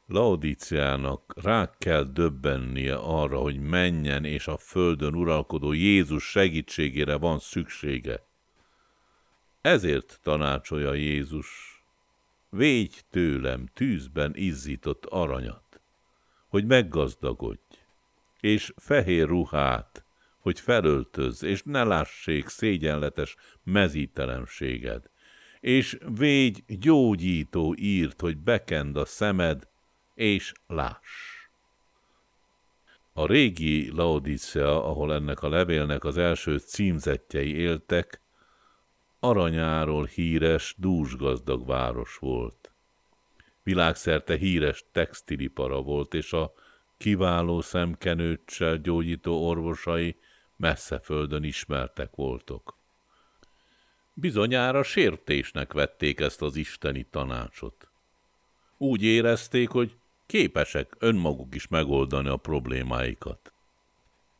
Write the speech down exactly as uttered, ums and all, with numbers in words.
Laodíceának rá kell döbbennie arra, hogy menjen, és a földön uralkodó Jézus segítségére van szüksége. Ezért tanácsolja Jézus: védj tőlem tűzben izzított aranyat, hogy meggazdagodj, és fehér ruhát, hogy felöltözz, és ne lássék szégyenletes mezítelenséged, és védj gyógyító írt, hogy bekend a szemed, és láss. A régi Laodicea, ahol ennek a levélnek az első címzettjei éltek, aranyáról híres, dúsgazdag város volt. Világszerte híres textilipara volt, és a kiváló szemkenőccsel gyógyító orvosai messze földön ismertek voltak. Bizonyára sértésnek vették ezt az isteni tanácsot. Úgy érezték, hogy képesek önmaguk is megoldani a problémáikat.